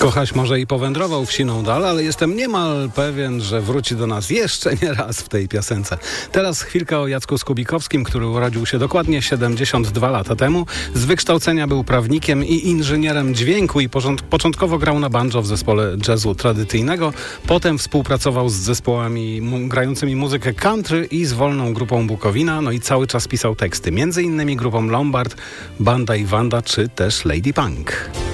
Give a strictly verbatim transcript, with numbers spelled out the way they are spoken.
Kochaś może i powędrował w siną dal, ale jestem niemal pewien, że wróci do nas jeszcze nie raz w tej piosence. Teraz chwilka o Jacku Skubikowskim, który urodził się dokładnie siedemdziesiąt dwa lata temu. Z wykształcenia był prawnikiem i inżynierem dźwięku i porząd- początkowo grał na banjo w zespole jazzu tradycyjnego. Potem współpracował z zespołami mu- grającymi muzykę country i z wolną grupą Bukowina. No i cały czas pisał teksty, między innymi grupą Lombard, Banda i Wanda czy też Lady Punk.